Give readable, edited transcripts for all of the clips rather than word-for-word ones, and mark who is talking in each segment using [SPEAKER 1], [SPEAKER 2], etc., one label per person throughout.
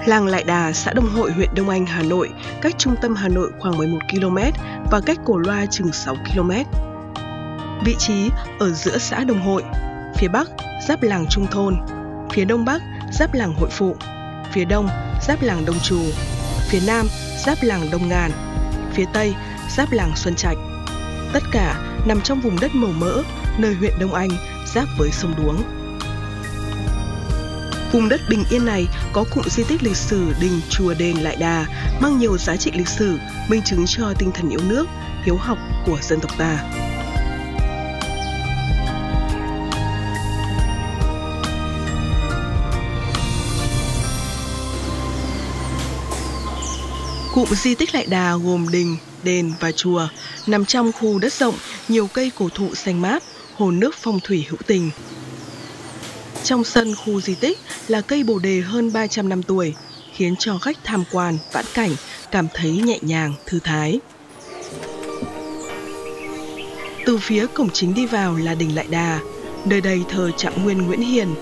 [SPEAKER 1] Làng Lại Đà, xã Đông Hội, huyện Đông Anh, Hà Nội, cách trung tâm Hà Nội khoảng 11 km và cách Cổ Loa chừng 6 km. Vị trí ở giữa xã Đông Hội, phía Bắc giáp làng Trung Thôn, phía Đông Bắc giáp làng Hội Phụ, phía Đông giáp làng Đông Trù, phía Nam giáp làng Đông Ngàn, phía Tây giáp làng Xuân Trạch. Tất cả nằm trong vùng đất màu mỡ, nơi huyện Đông Anh giáp với sông Đuống. Vùng đất bình yên này có cụm di tích lịch sử đình chùa đền Lại Đà mang nhiều giá trị lịch sử, minh chứng cho tinh thần yêu nước, hiếu học của dân tộc ta. Cụm di tích Lại Đà gồm đình, đền và chùa, nằm trong khu đất rộng, nhiều cây cổ thụ xanh mát, hồ nước phong thủy hữu tình. Trong sân khu di tích là cây bồ đề hơn 300 năm tuổi, khiến cho khách tham quan, vãn cảnh cảm thấy nhẹ nhàng, thư thái. Từ phía cổng chính đi vào là đình Lại Đà, nơi đây thờ Trạng Nguyên Nguyễn Hiền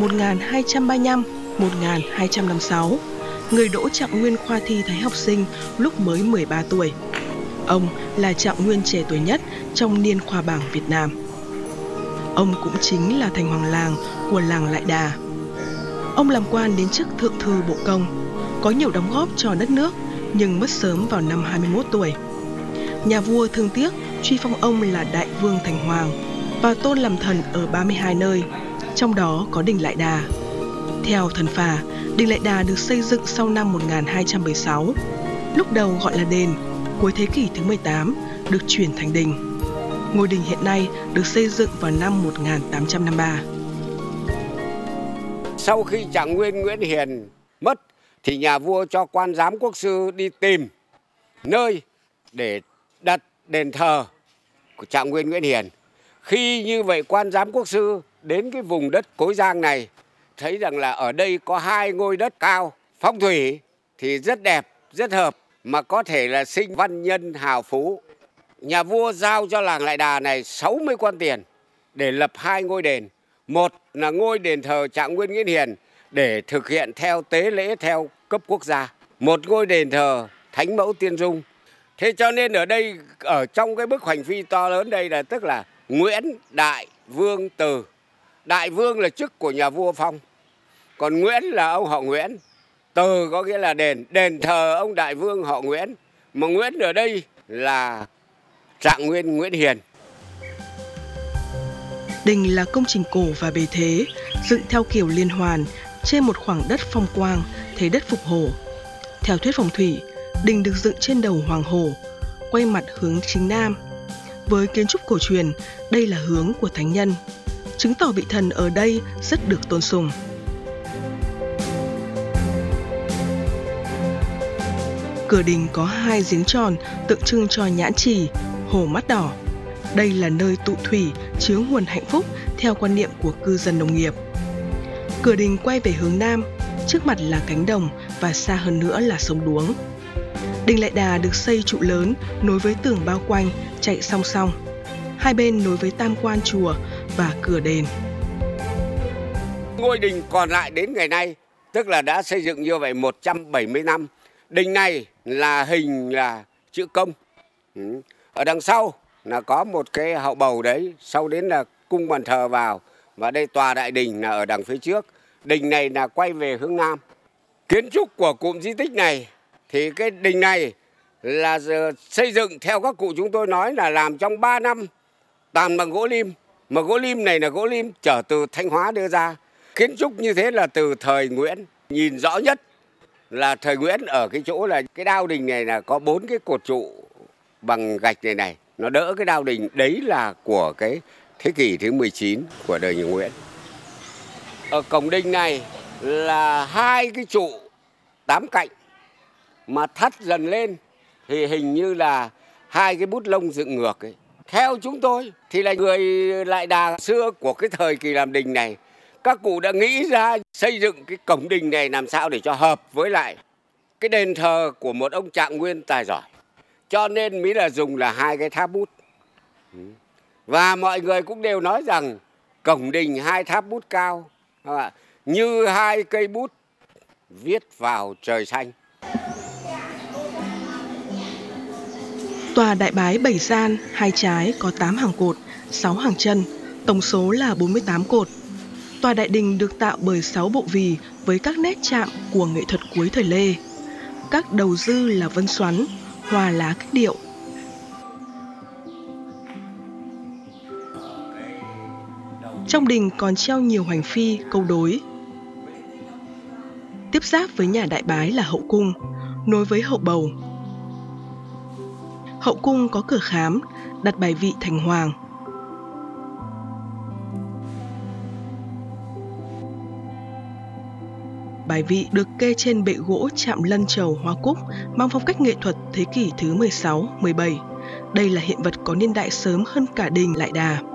[SPEAKER 1] 1235-1256, người đỗ Trạng Nguyên khoa thi Thái học sinh lúc mới 13 tuổi. Ông là Trạng Nguyên trẻ tuổi nhất trong niên khoa bảng Việt Nam. Ông cũng chính là thành hoàng làng của làng Lại Đà. Ông làm quan đến chức thượng thư bộ công, có nhiều đóng góp cho đất nước nhưng mất sớm vào năm 21 tuổi. Nhà vua thương tiếc truy phong ông là Đại Vương Thành Hoàng và tôn làm thần ở 32 nơi, trong đó có đình Lại Đà. Theo thần phả, đình Lại Đà được xây dựng sau năm 1276, lúc đầu gọi là đền, cuối thế kỷ thứ 18 được chuyển thành đình. Ngôi đình hiện nay được xây dựng vào năm 1853.
[SPEAKER 2] Sau khi Trạng Nguyên Nguyễn Hiền mất thì nhà vua cho quan giám quốc sư đi tìm nơi để đặt đền thờ của Trạng Nguyên Nguyễn Hiền. Khi như vậy quan giám quốc sư đến cái vùng đất Cối Giang này, thấy rằng là ở đây có hai ngôi đất cao, phong thủy thì rất đẹp, rất hợp, mà có thể là sinh văn nhân hào phú. Nhà vua giao cho làng Lại Đà này 60 quan tiền để lập hai ngôi đền. Một là ngôi đền thờ Trạng Nguyên Nguyễn Hiền để thực hiện theo tế lễ theo cấp quốc gia. Một ngôi đền thờ Thánh Mẫu Tiên Dung. Thế cho nên ở đây, ở trong cái bức hoành phi to lớn đây là tức là Nguyễn Đại Vương Từ. Đại Vương là chức của nhà vua phong. Còn Nguyễn là ông họ Nguyễn. Từ có nghĩa là đền, đền thờ ông Đại Vương họ Nguyễn. Mà Nguyễn ở đây là Trạng Nguyên Nguyễn Hiền.
[SPEAKER 1] Đình là công trình cổ và bề thế, dựng theo kiểu liên hoàn trên một khoảng đất phong quang, thế đất phục hổ. Theo thuyết phong thủy, đình được dựng trên đầu hoàng hổ, quay mặt hướng chính nam. Với kiến trúc cổ truyền, đây là hướng của thánh nhân, chứng tỏ vị thần ở đây rất được tôn sùng. Cửa đình có hai giếng tròn tượng trưng cho nhãn trì, hổ mắt đỏ. Đây là nơi tụ thủy, chứa nguồn hạnh phúc theo quan niệm của cư dân nông nghiệp. Cửa đình quay về hướng nam, trước mặt là cánh đồng và xa hơn nữa là sông Đuống. Đình Lại Đà được xây trụ lớn nối với tường bao quanh, chạy song song. Hai bên nối với tam quan chùa và cửa đền.
[SPEAKER 2] Ngôi đình còn lại đến ngày nay, tức là đã xây dựng như vậy 170 năm. Đình này là hình là chữ công. Ở đằng sau là có một cái hậu bầu đấy, sau đến là cung bàn thờ vào, và đây tòa đại đình là ở đằng phía trước. Đình này là quay về hướng nam. Kiến trúc của cụm di tích này thì cái đình này là xây dựng theo các cụ chúng tôi nói là làm trong 3 năm toàn bằng gỗ lim. Mà gỗ lim này là gỗ lim trở từ Thanh Hóa đưa ra. Kiến trúc như thế là từ thời Nguyễn. Nhìn rõ nhất là thời Nguyễn ở cái chỗ là cái đao đình này là có 4 cái cột trụ bằng gạch này. Nó đỡ cái đao đình, đấy là của cái thế kỷ thứ 19 của đời nhà Nguyễn. Ở cổng đình này là hai cái trụ 8 cạnh mà thắt dần lên thì hình như là hai cái bút lông dựng ngược ấy. Theo chúng tôi thì là người Lại Đà xưa của cái thời kỳ làm đình này, các cụ đã nghĩ ra xây dựng cái cổng đình này làm sao để cho hợp với lại cái đền thờ của một ông Trạng Nguyên tài giỏi. Cho nên mới là dùng là hai cái tháp bút. Và mọi người cũng đều nói rằng cổng đình hai tháp bút cao như hai cây bút viết vào trời xanh.
[SPEAKER 1] Tòa Đại Bái 7 gian, 2 trái có 8 hàng cột, 6 hàng chân, tổng số là 48 cột. Tòa Đại Đình được tạo bởi 6 bộ vì với các nét chạm của nghệ thuật cuối thời Lê. Các đầu dư là vân xoắn, hoa lá cách điệu. Trong đình còn treo nhiều hoành phi, câu đối. Tiếp giáp với nhà Đại Bái là hậu cung, nối với hậu bầu. Hậu cung có cửa khám, đặt bài vị thành hoàng. Bài vị được kê trên bệ gỗ chạm lân trầu hoa cúc, mang phong cách nghệ thuật thế kỷ thứ 16, 17. Đây là hiện vật có niên đại sớm hơn cả đình Lại Đà.